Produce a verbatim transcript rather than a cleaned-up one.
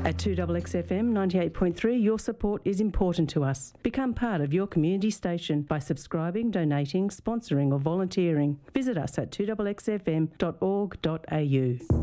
At two X X F M ninety-eight point three, your support is important to us. Become part of your community station by subscribing, donating, sponsoring or volunteering. Visit us at two X X F M dot org dot a u.